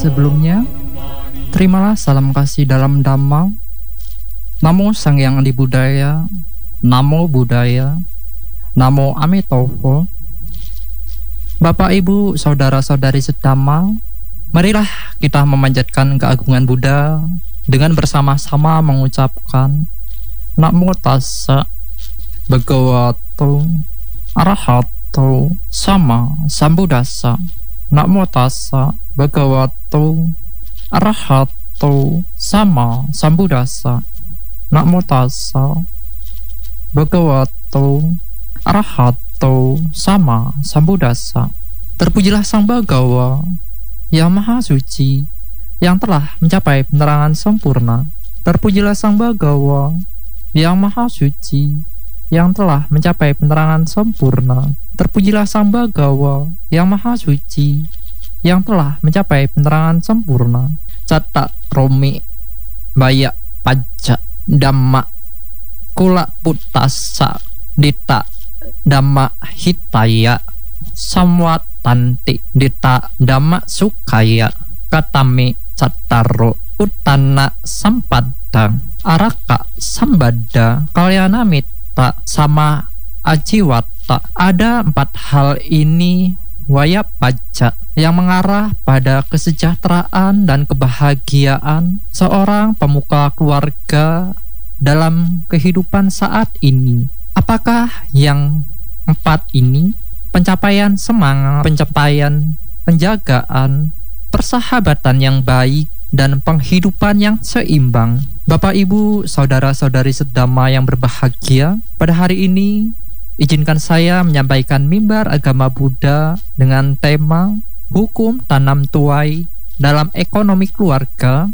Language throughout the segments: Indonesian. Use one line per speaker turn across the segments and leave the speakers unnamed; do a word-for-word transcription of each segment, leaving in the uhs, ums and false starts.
Sebelumnya, terimalah salam kasih dalam Dhamma. Namo Sang Hyang Adi Budaya, Namo Buddhaya, Namo Amitabha. Bapak, Ibu, saudara-saudari sedhamma, marilah kita memanjatkan keagungan Buddha dengan bersama-sama mengucapkan Namo Tassa Bhagavato Arahato Sama Sambuddhassa. Namo Tassa Bhagavato Arahato Sama Sambuddhassa. Namo Tassa Bhagavato Arahato Sama Sambuddhassa. Terpujilah Sang Bhagawa yang Maha Suci, yang telah mencapai penerangan sempurna. Terpujilah Sang Bhagawa yang Maha Suci, yang telah mencapai penerangan sempurna. Terpujilah Sang Bhagawa yang Maha Suci, yang telah mencapai penerangan sempurna. Catta romi baya pajja dhamma kula puttassa dita dhamma hitaya samwatanti dita dhamma sukaya katame cattaro uttanna sampadda araka sambada kalyana mita sama ajiwata. Ada empat hal ini waya pajja yang mengarah pada kesejahteraan dan kebahagiaan seorang pemuka keluarga dalam kehidupan saat ini. Apakah yang empat ini? Pencapaian semangat, pencapaian penjagaan, persahabatan yang baik, dan penghidupan yang seimbang. Bapak, Ibu, saudara-saudari sedhamma yang berbahagia, pada hari ini izinkan saya menyampaikan mimbar agama Buddha dengan tema hukum tanam tuai dalam ekonomi keluarga,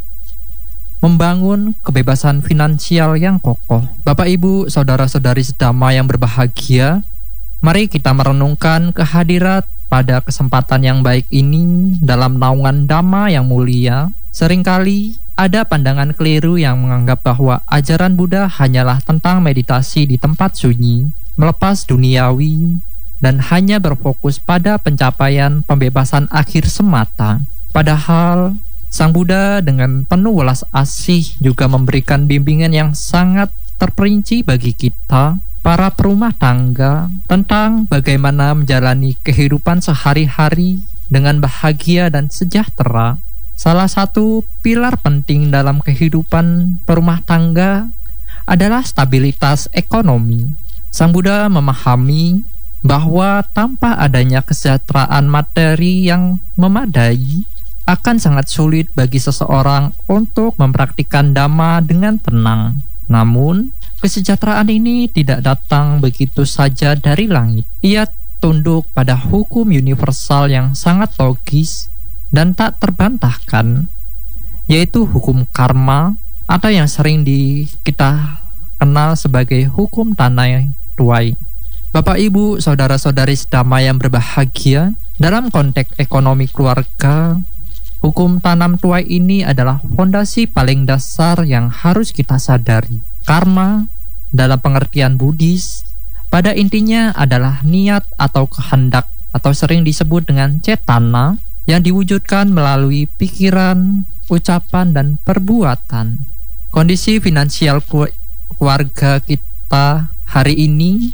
membangun kebebasan finansial yang kokoh. Bapak, Ibu, saudara-saudari sedhamma yang berbahagia, mari kita merenungkan kehadirat pada kesempatan yang baik ini dalam naungan Dhamma yang mulia. Seringkali ada pandangan keliru yang menganggap bahwa ajaran Buddha hanyalah tentang meditasi di tempat sunyi, melepas duniawi, dan hanya berfokus pada pencapaian pembebasan akhir semata. Padahal Sang Buddha dengan penuh welas asih juga memberikan bimbingan yang sangat terperinci bagi kita, para perumah tangga, tentang bagaimana menjalani kehidupan sehari-hari dengan bahagia dan sejahtera. Salah satu pilar penting dalam kehidupan perumah tangga adalah stabilitas ekonomi. Sang Buddha memahami bahwa tanpa adanya kesejahteraan materi yang memadai, akan sangat sulit bagi seseorang untuk mempraktikkan Dhamma dengan tenang. Namun, kesejahteraan ini tidak datang begitu saja dari langit. Ia tunduk pada hukum universal yang sangat logis dan tak terbantahkan, yaitu hukum karma atau yang sering di, kita kenal sebagai hukum tanah tuai. Bapak, Ibu, saudara-saudari sedhamma yang berbahagia, dalam konteks ekonomi keluarga, hukum tanam tuai ini adalah fondasi paling dasar yang harus kita sadari. Karma dalam pengertian Buddhis pada intinya adalah niat atau kehendak, atau sering disebut dengan cetana, yang diwujudkan melalui pikiran, ucapan, dan perbuatan. Kondisi finansial keluarga kita hari ini,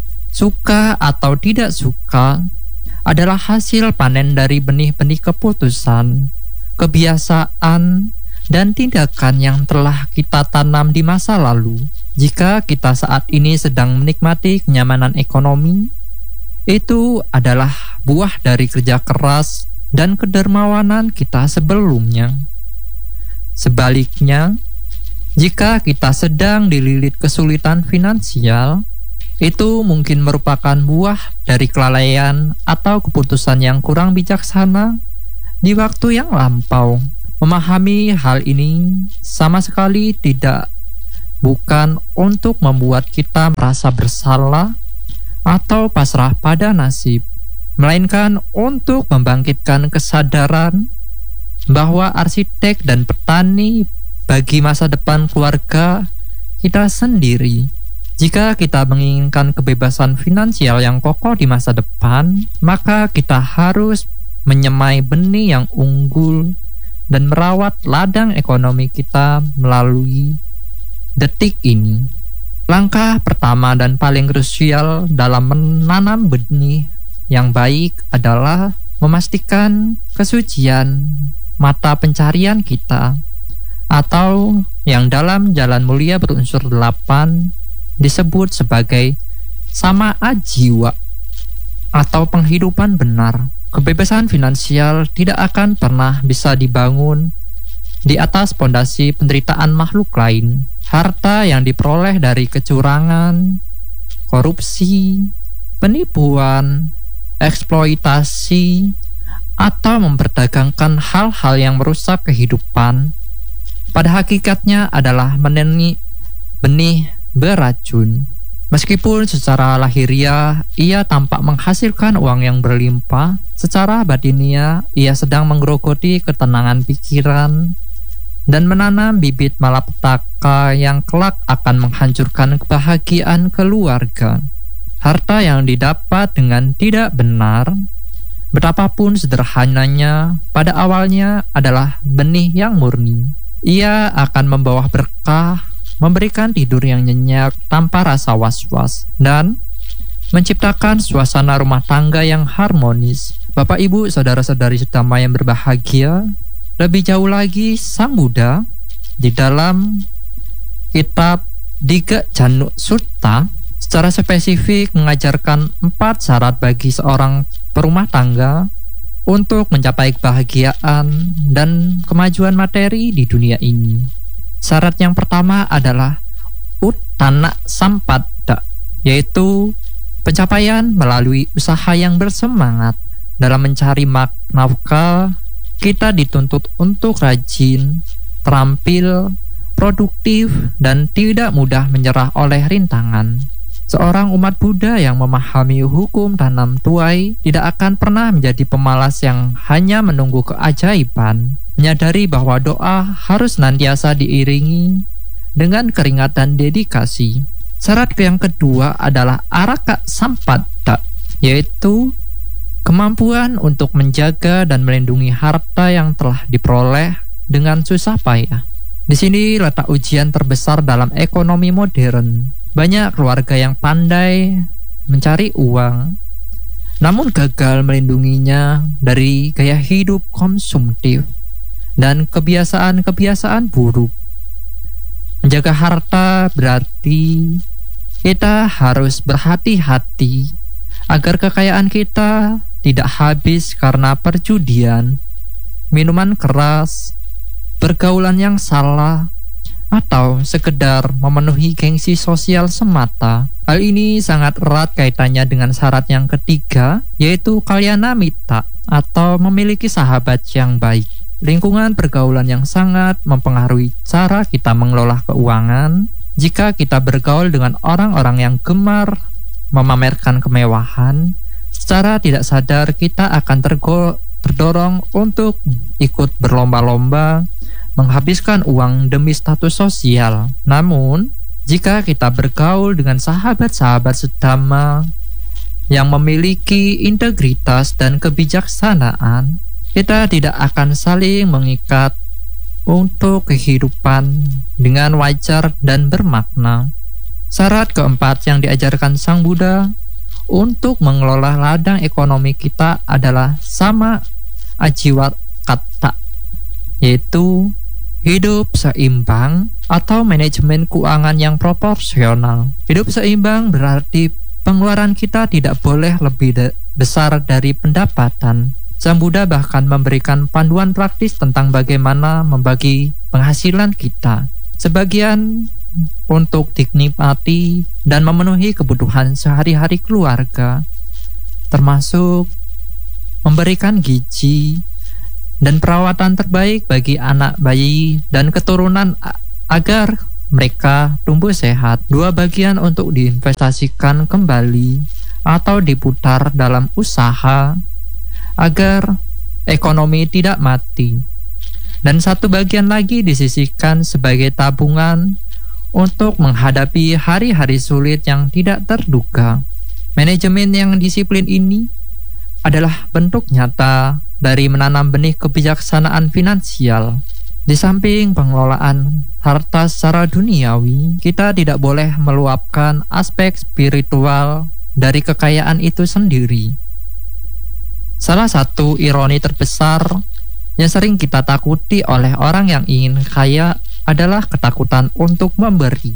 suka atau tidak suka, adalah hasil panen dari benih-benih keputusan, kebiasaan, dan tindakan yang telah kita tanam di masa lalu. Jika kita saat ini sedang menikmati kenyamanan ekonomi, itu adalah buah dari kerja keras dan kedermawanan kita sebelumnya. Sebaliknya, jika kita sedang dililit kesulitan finansial, itu mungkin merupakan buah dari kelalaian atau keputusan yang kurang bijaksana di waktu yang lampau. Memahami hal ini sama sekali tidak bukan untuk membuat kita merasa bersalah atau pasrah pada nasib, melainkan untuk membangkitkan kesadaran bahwa arsitek dan petani bagi masa depan keluarga kita sendiri. Jika kita menginginkan kebebasan finansial yang kokoh di masa depan, maka kita harus menyemai benih yang unggul dan merawat ladang ekonomi kita melalui detik ini. Langkah pertama dan paling krusial dalam menanam benih yang baik adalah memastikan kesucian mata pencarian kita, atau yang dalam Jalan Mulia berunsur delapan disebut sebagai samaa jiwa atau penghidupan benar. Kebebasan finansial tidak akan pernah bisa dibangun di atas pondasi penderitaan makhluk lain. Harta yang diperoleh dari kecurangan, korupsi, penipuan, eksploitasi, atau memperdagangkan hal-hal yang merusak kehidupan, pada hakikatnya adalah benih, benih beracun. Meskipun secara lahiriah ia tampak menghasilkan uang yang berlimpah, secara batiniah ia sedang menggerogoti ketenangan pikiran dan menanam bibit malapetaka yang kelak akan menghancurkan kebahagiaan keluarga. Harta yang didapat dengan tidak benar, betapapun sederhananya, pada awalnya adalah benih yang murni. Ia akan membawa berkah, memberikan tidur yang nyenyak tanpa rasa was-was, dan menciptakan suasana rumah tangga yang harmonis. Bapak, Ibu, saudara-saudari sedama yang berbahagia, lebih jauh lagi Sang Buddha di dalam kitab Digha Janu Sutta secara spesifik mengajarkan empat syarat bagi seorang perumah tangga untuk mencapai kebahagiaan dan kemajuan materi di dunia ini. Syarat yang pertama adalah Uttana Sampada, yaitu pencapaian melalui usaha yang bersemangat. Dalam mencari nafkah, kita dituntut untuk rajin, terampil, produktif, dan tidak mudah menyerah oleh rintangan. Seorang umat Buddha yang memahami hukum tanam tuai tidak akan pernah menjadi pemalas yang hanya menunggu keajaiban, menyadari bahwa doa harus senantiasa diiringi dengan keringat dan dedikasi. Syarat yang kedua adalah Araka Sampada, yaitu kemampuan untuk menjaga dan melindungi harta yang telah diperoleh dengan susah payah. Di sini letak ujian terbesar dalam ekonomi modern. Banyak keluarga yang pandai mencari uang, namun gagal melindunginya dari gaya hidup konsumtif dan kebiasaan-kebiasaan buruk. Menjaga harta berarti kita harus berhati-hati agar kekayaan kita tidak habis karena perjudian, minuman keras, pergaulan yang salah, atau sekedar memenuhi gengsi sosial semata. Hal ini sangat erat kaitannya dengan syarat yang ketiga, yaitu kalyana mita atau memiliki sahabat yang baik. Lingkungan pergaulan yang sangat mempengaruhi cara kita mengelola keuangan. Jika kita bergaul dengan orang-orang yang gemar memamerkan kemewahan, secara tidak sadar kita akan tergo- terdorong untuk ikut berlomba-lomba menghabiskan uang demi status sosial. Namun, jika kita bergaul dengan sahabat-sahabat sedama yang memiliki integritas dan kebijaksanaan, kita tidak akan saling mengikat untuk kehidupan dengan wajar dan bermakna. Syarat keempat yang diajarkan Sang Buddha untuk mengelola ladang ekonomi kita adalah sama ajiwa kata, yaitu hidup seimbang atau manajemen keuangan yang proporsional. Hidup seimbang berarti pengeluaran kita tidak boleh lebih de- besar dari pendapatan. Sang Buddha bahkan memberikan panduan praktis tentang bagaimana membagi penghasilan kita. Sebagian untuk dinikmati dan memenuhi kebutuhan sehari-hari keluarga, termasuk memberikan gizi dan perawatan terbaik bagi anak bayi dan keturunan agar mereka tumbuh sehat. Dua bagian untuk diinvestasikan kembali atau diputar dalam usaha agar ekonomi tidak mati, dan satu bagian lagi disisihkan sebagai tabungan untuk menghadapi hari-hari sulit yang tidak terduga. Manajemen yang disiplin ini adalah bentuk nyata dari menanam benih kebijaksanaan finansial. Di samping pengelolaan harta secara duniawi, kita tidak boleh meluapkan aspek spiritual dari kekayaan itu sendiri. Salah satu ironi terbesar yang sering kita takuti oleh orang yang ingin kaya adalah ketakutan untuk memberi.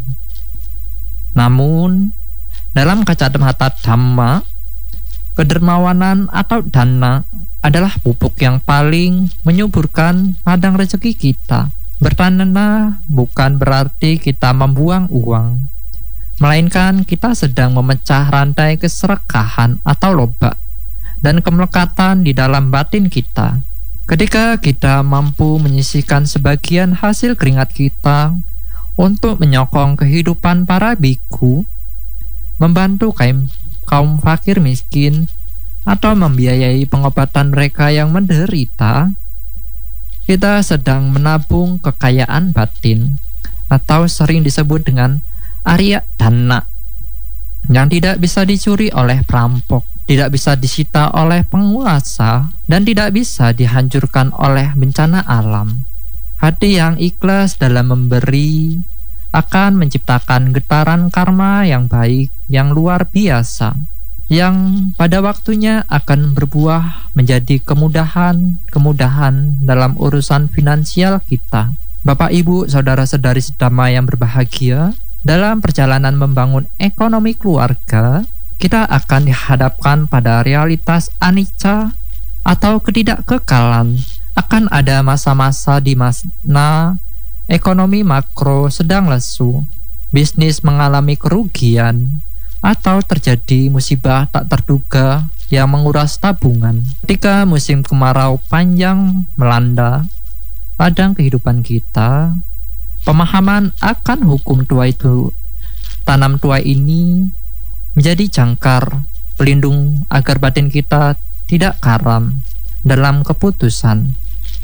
Namun, dalam kacamata Dhamma, kedermawanan atau dana adalah pupuk yang paling menyuburkan ladang rezeki kita. Bertanah bukan berarti kita membuang uang, melainkan kita sedang memecah rantai keserakahan atau loba dan kemelekatan di dalam batin kita. Ketika kita mampu menyisihkan sebagian hasil keringat kita untuk menyokong kehidupan para biku, membantu kaum, kaum fakir miskin, atau membiayai pengobatan mereka yang menderita, kita sedang menabung kekayaan batin, atau sering disebut dengan Arya Dana, yang tidak bisa dicuri oleh perampok, tidak bisa disita oleh penguasa, dan tidak bisa dihancurkan oleh bencana alam. Hati yang ikhlas dalam memberi akan menciptakan getaran karma yang baik, yang luar biasa, yang pada waktunya akan berbuah menjadi kemudahan-kemudahan dalam urusan finansial kita. Bapak, Ibu, saudara-saudari sedama yang berbahagia, dalam perjalanan membangun ekonomi keluarga, kita akan dihadapkan pada realitas anicca atau ketidakkekalan. Akan ada masa-masa di mana ekonomi makro sedang lesu, bisnis mengalami kerugian, atau terjadi musibah tak terduga yang menguras tabungan. Ketika musim kemarau panjang melanda ladang kehidupan kita, pemahaman akan hukum tua itu, tanam tua ini menjadi jangkar pelindung agar batin kita tidak karam dalam keputusan.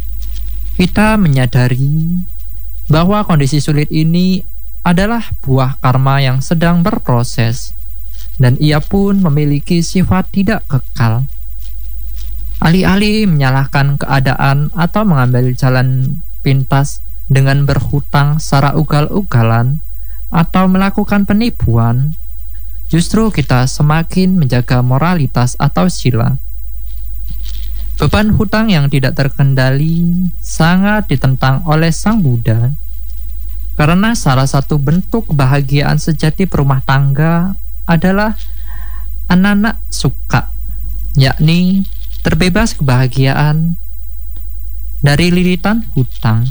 Kita menyadari bahwa kondisi sulit ini adalah buah karma yang sedang berproses, dan ia pun memiliki sifat tidak kekal. Alih-alih menyalahkan keadaan atau mengambil jalan pintas dengan berhutang secara ugal-ugalan atau melakukan penipuan, justru kita semakin menjaga moralitas atau sila. Beban hutang yang tidak terkendali sangat ditentang oleh Sang Buddha, karena salah satu bentuk kebahagiaan sejati perumah tangga adalah anak-anak suka, yakni terbebas kebahagiaan dari lilitan hutang.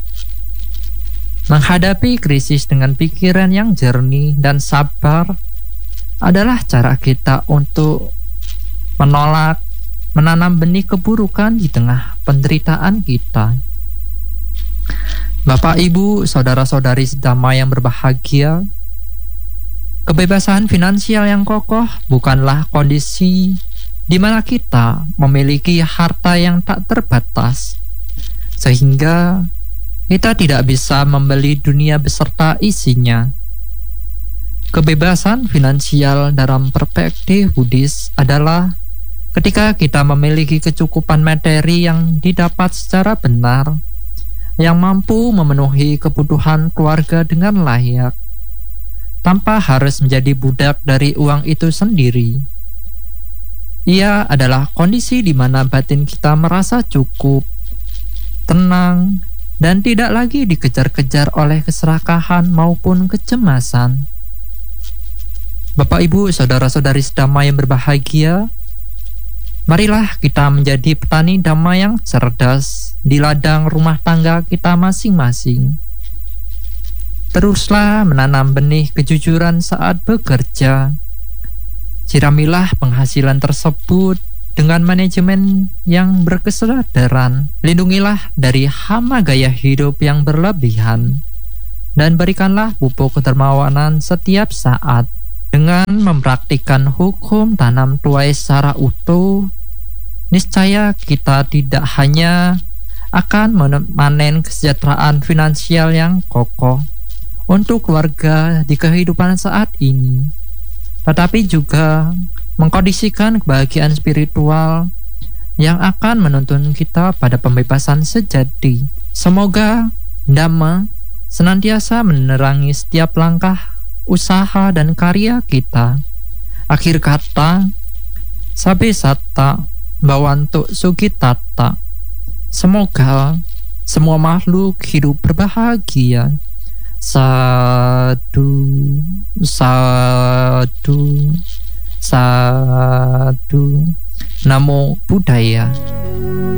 Menghadapi krisis dengan pikiran yang jernih dan sabar adalah cara kita untuk menolak menanam benih keburukan di tengah penderitaan kita. Bapak, Ibu, saudara-saudari sedama yang berbahagia, kebebasan finansial yang kokoh bukanlah kondisi di mana kita memiliki harta yang tak terbatas, sehingga kita tidak bisa membeli dunia beserta isinya. Kebebasan finansial dalam perspektif Buddhis adalah ketika kita memiliki kecukupan materi yang didapat secara benar, yang mampu memenuhi kebutuhan keluarga dengan layak, tanpa harus menjadi budak dari uang itu sendiri. Ia adalah kondisi di mana batin kita merasa cukup, tenang, dan tidak lagi dikejar-kejar oleh keserakahan maupun kecemasan. Bapak, Ibu, saudara-saudari sedama yang berbahagia, marilah kita menjadi petani dhamma yang cerdas di ladang rumah tangga kita masing-masing. Teruslah menanam benih kejujuran saat bekerja. Siramilah penghasilan tersebut dengan manajemen yang berkesadaran. Lindungilah dari hama gaya hidup yang berlebihan, dan berikanlah pupuk kedermawanan setiap saat. Dengan mempraktikkan hukum tanam tuai secara utuh, niscaya kita tidak hanya akan memanen kesejahteraan finansial yang kokoh untuk keluarga di kehidupan saat ini, tetapi juga mengkondisikan kebahagiaan spiritual yang akan menuntun kita pada pembebasan sejati. Semoga Dhamma senantiasa menerangi setiap langkah, usaha, dan karya kita. Akhir kata, Sabe Satta Bhavantu Sukhitata. Semoga semua makhluk hidup berbahagia. Sadu, sadu, sadu. Namo Buddhaya.